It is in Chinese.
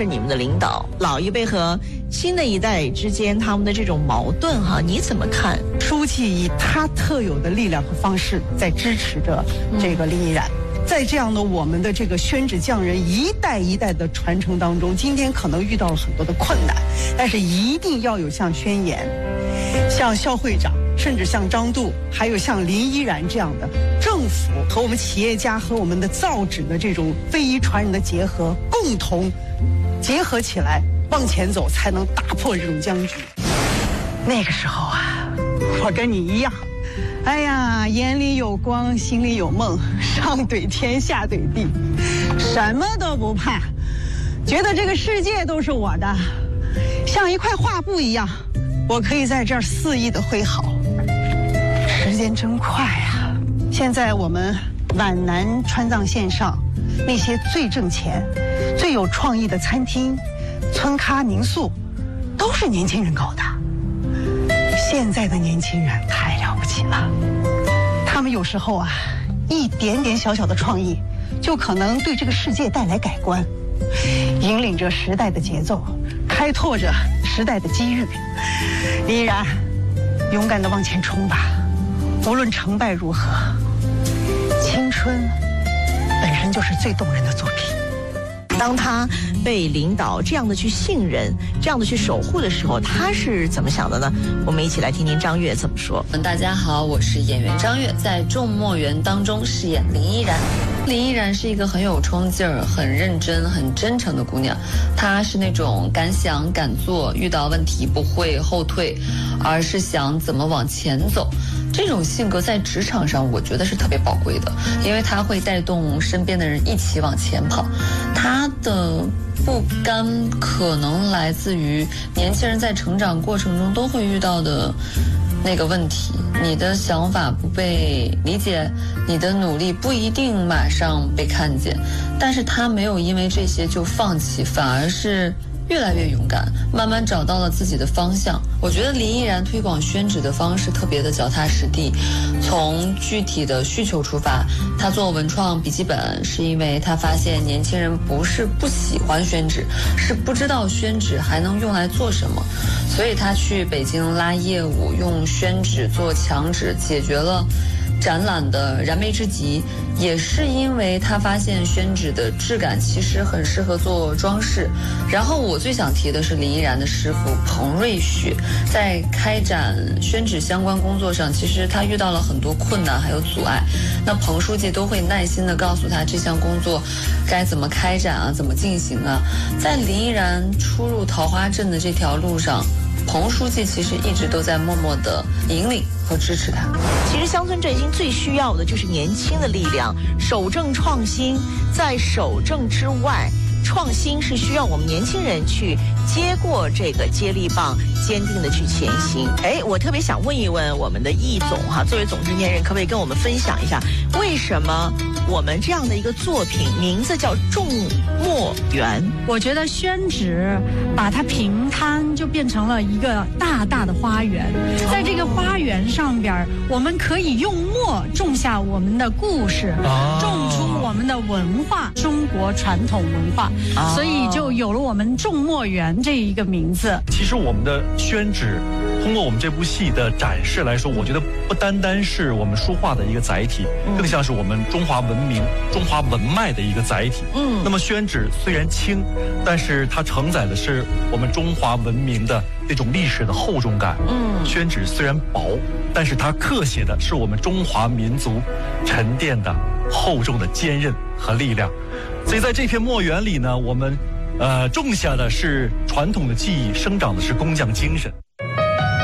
是你们的领导，老一辈和新的一代之间他们的这种矛盾哈，你怎么看？ 书记以他特有的力量和方式在支持着这个林依然。在这样的我们的这个宣旨匠人一代一代的传承当中，今天可能遇到了很多的困难，但是一定要有像宣言、像肖会长，甚至像张杜，还有像林依然这样的政府和我们企业家和我们的造纸的这种非遗传人的结合，共同结合起来往前走，才能打破这种僵局。那个时候啊，我跟你一样，哎呀，眼里有光，心里有梦，上怼天，下怼地，什么都不怕，觉得这个世界都是我的，像一块画布一样，我可以在这儿肆意的挥毫。时间真快啊！现在我们皖南川藏线上那些最挣钱、最有创意的餐厅、村咖民宿，都是年轻人搞的。现在的年轻人太了不起了，他们有时候啊，一点点小小的创意，就可能对这个世界带来改观，引领着时代的节奏，开拓着时代的机遇。依然勇敢地往前冲吧，无论成败如何，青春本身就是最动人的作品。 当他被领导这样的去信任，这样的去守护的时候，他是怎么想的呢？我们一起来听听张悦怎么说。 大家好，我是演员张悦，在《众墨园》当中饰演林依然。林依然是一个很有冲劲儿、很认真、很真诚的姑娘。她是那种敢想敢做，遇到问题不会后退，而是想怎么往前走。这种性格在职场上，我觉得是特别宝贵的，因为她会带动身边的人一起往前跑。她的不甘可能来自于年轻人在成长过程中都会遇到的那个问题，你的想法不被理解，你的努力不一定马上被看见，但是他没有因为这些就放弃，反而是越来越勇敢，慢慢找到了自己的方向。我觉得林依然推广宣纸的方式特别的脚踏实地，从具体的需求出发。他做文创笔记本是因为他发现年轻人不是不喜欢宣纸，是不知道宣纸还能用来做什么，所以他去北京拉业务，用宣纸做墙纸，解决了展览的燃眉之急。也是因为他发现宣纸的质感其实很适合做装饰。然后我最想提的是林依然的师傅彭瑞雪，在开展宣纸相关工作上，其实他遇到了很多困难还有阻碍，那彭书记都会耐心地告诉他这项工作该怎么开展啊，怎么进行啊。在林依然出入桃花镇的这条路上，彭书记其实一直都在默默地引领和支持他。 其实乡村振兴最需要的就是年轻的力量，守正创新，在守正之外，创新是需要我们年轻人去接过这个接力棒，坚定的去前行。我特别想问一问我们的易总哈，作为总制片人，可不可以跟我们分享一下，为什么我们这样的一个作品名字叫众墨园？ 我觉得宣纸把它平摊，就变成了一个大大的花园。在这个花园上边，我们可以用墨种下我们的故事，种出我们的文化，中国传统文化。所以就有了我们众墨园这一个名字。 其实我们的宣纸通过我们这部戏的展示来说，我觉得不单单是我们书画的一个载体，更像是我们中华文明、中华文脉的一个载体。那么宣纸虽然轻，但是它承载的是我们中华文明的那种历史的厚重感。宣纸虽然薄，但是它刻写的是我们中华民族沉淀的厚重的坚韧和力量。所以在这片墨园里呢，我们种下的是传统的技艺，生长的是工匠精神。